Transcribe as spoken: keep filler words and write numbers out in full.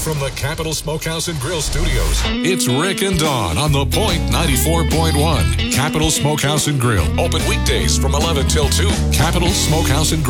from the Capital Smokehouse and Grill Studios, it's Rick and Dawn on The Point ninety-four point one. Capital Smokehouse and Grill. Open weekdays from eleven till two. Capital Smokehouse and Grill.